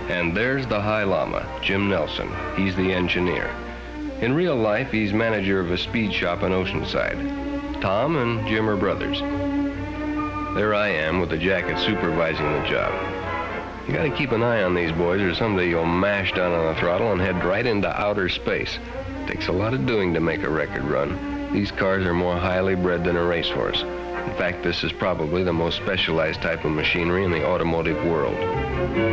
And there's the High Llama, Jim Nelson. He's the engineer. In real life, he's manager of a speed shop in Oceanside. Tom and Jim are brothers. There I am with the jacket supervising the job. You gotta keep an eye on these boys or someday you'll mash down on the throttle and head right into outer space. Takes a lot of doing to make a record run. These cars are more highly bred than a racehorse. In fact, this is probably the most specialized type of machinery in the automotive world.